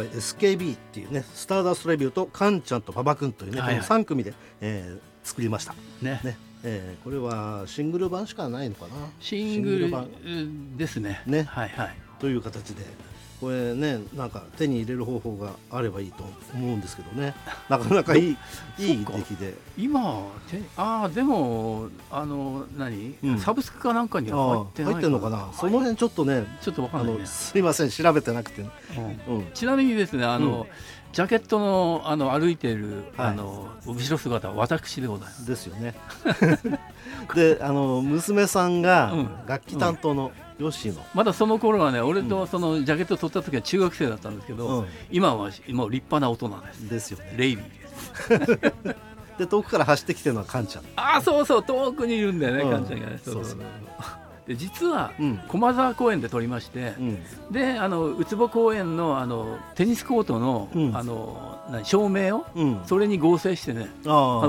SKB っていうね、スターダストレビューとカンちゃんと馬場君というね、この3組で、作りましたね。これはシングル版しかないのかな。 シングル版ですね。 ね、 はいはい、 という形でこれね、なんか手に入れる方法があればいいと思うんですけどね、なかなかいい出来で。 今でもサブスクかなんかには入ってるのかな。その辺ちょっとね、 ちょっとわかんないね。 すいません、調べてなくて、 ちなみにですね、ジャケットの歩いている後ろ姿は私でございます。 ですよね。で、娘さんが楽器担当のヨッシーの、 まだその頃はね、俺とそのジャケットを取った時は中学生だったんですけど、今はもう立派な大人です。 ですよね。 レイビーです。 で、遠くから走ってきてるのはカンちゃん。 そうそう、遠くにいるんだよね、カンちゃんがね。で実は駒沢公園で撮りまして、でウツボ公園のテニスコートの照明をそれに合成してね、